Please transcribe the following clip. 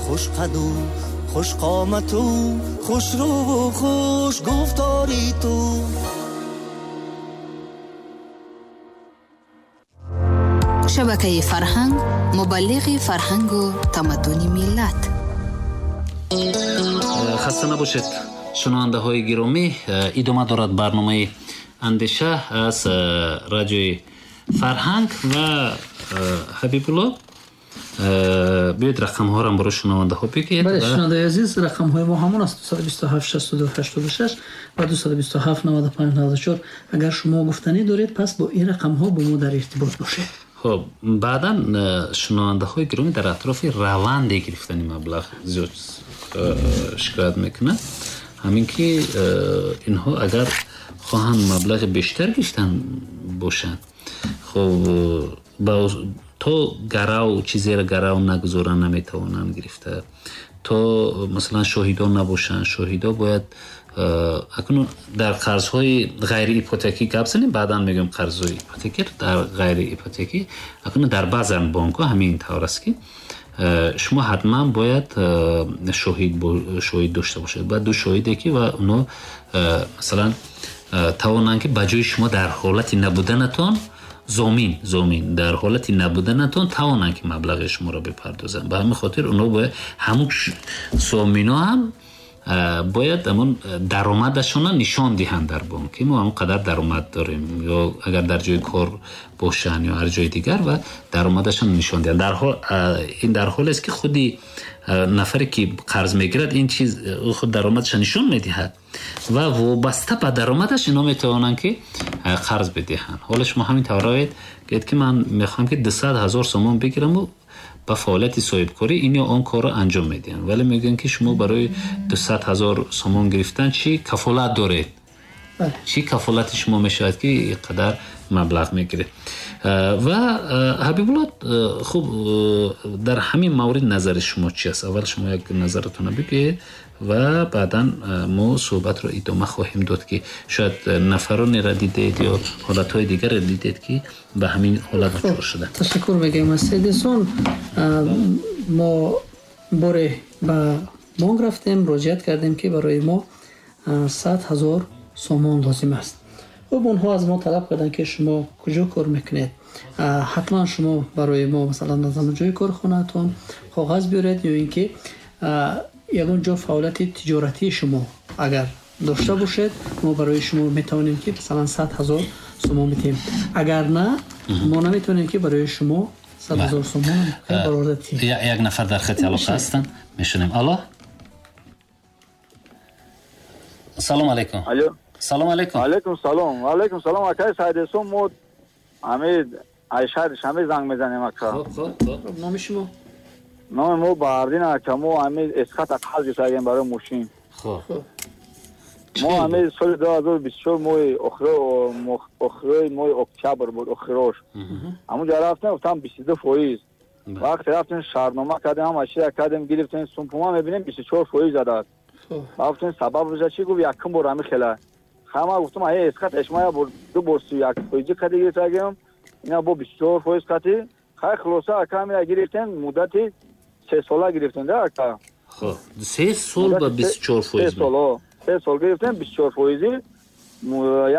خوش قدو خوش قامتو خوش رو و خوش گفتاری تو. شبکه فرهنگ مبلغ فرهنگ و تمدن ملت. خسته نباشید شنونده های گرامی. ادامه دارد برنامه اندیشه از رادیوی فرهنگ و حبیب الله. بیاید رقم ها را برای شنونده ها بگید. بله شنونده عزیز، رقم های ما همون است: 227 62 86 و 227 95 94. اگر شما گفتنی دارید پس با این رقم ها با ما در ارتباط باشید. خب بعدا شنونده های گرامی در اطراف روند گرفتن مبلغ زیاد شکایت میکنه. همین که اینها اگر خواهند مبلغ بیشتر گرفتن باشند، خب تو گراو چیزی را گراو نگذارن نمیتوانند گرفته. تو مثلا شاهدان نباشن. شاهدا باید اکنون در قرض‌های غیر ایپوتکی گپ زنیم، بعدا میگم قرض‌های ایپوتکی در غیر ایپوتکی اکنون در بعضی بانک‌ها همین طور است که شما حتما باید شاهد داشته باشید. بعد دو شاهدی که و اونو مثلا توانن که بجای شما در حالت نبودنتون زمین در حالت نبودنتون توانن که مبلغ شما را بپردازن. به همین خاطر اونا باید همون زمینا هم باید همون درآمدشون نشان دهند در بانک که ما همونقدر درآمد داریم، یا اگر در جای کار باشن یا هر جای دیگر و درآمدشون نشان دهند. این در حالی است که خودی نفری که قرض میگیرد این چیز خود درآمدش نشان میدهد و وابسته به درآمدش اینا میتوانن که قرض بدهند. حالا شما همین طوراید که من میخوام که 200,000 سوم بگیرم و با فعالیت صاحبکاری این یا آن کار را انجام میدین، ولی میگن که شما برای 200,000 سوم گرفتن چی کفالت دارید؟ چی کفالت شما میشود که اینقدر مبلغ میگیره؟ و حبیب الله خب در همین مورد نظر شما چی است؟ اول شما یک نظرتون رو بگید و بعدا ما صحبت رو ادامه خواهیم داد که شاید نفرانی را دیدید یا حالتهای دیگر را دیدید که به همین حالت دچار شده. تشکر میگم از سیدسون. ما باره با بانک رفتیم، مراجعت کردیم که برای ما 100,000 سوم لازم است. و اونها از ما طلب کردن که شما کجا کار میکنید؟ حتما شما برای ما مثلا نظام جای کارخانه‌تون کاغذ بیارید، یا اینکه یگان جا فعالیت تجارتی شما اگر داشته باشید ما برای شما میتونیم که مثلا 100,000 سوم میتیم. اگر نه ما نمیتونیم که برای شما 100,000 سوم برآورد. یک نفر در خط علاقه هستن میشونیم. الو سلام علیکم. الو سلام علیکم. علیکم سلام. علیکم سلام. آقای سیدسون مود حمید عیشاد شمی زنگ میزنیم اکا. خب نام شما؟ نام ما باردین اکا. ما حمید اسقاط اقل جسایم برای ماشین. خب ما حمید سال 2024 مای اخره مای اکتبر بود اخراش. همون جا رفتیم گفتم 22%. وقتی رفتیم شهرنامه کردیم هم اشیا کردیم گرفتیم سومپوما میبینیم 24% داد. گفتیم سبب روزا چی گفت یکم برام خلا. خما گفتم ای اسقاط اشمایا دو برسی یک پویجی کدی گرفتیم اینا با 24% کتی خیر خلاصا کامیلا گرفتن مدت 3 ساله گرفتن ده اکا. خب 3 سال با 24%. 3 سال گرفتن 24%.